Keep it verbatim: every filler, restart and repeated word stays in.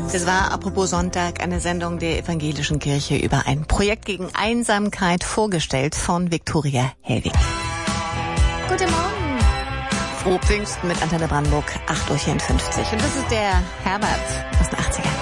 Das war apropos Sonntag eine Sendung der Evangelischen Kirche über ein Projekt gegen Einsamkeit, vorgestellt von Viktoria Hellwig. Guten Morgen. Frohe Pfingsten mit Antenne Brandenburg, acht Uhr vierundfünfzig. Und das ist der Herbert aus den achtziger.